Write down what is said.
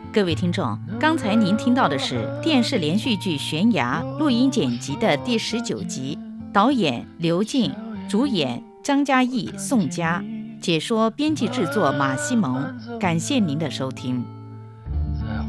各位听众，刚才您听到的是电视连续剧《悬崖》录音剪辑的第19集，导演刘静，主演张嘉译、宋佳，解说编辑制作马西蒙。感谢您的收听。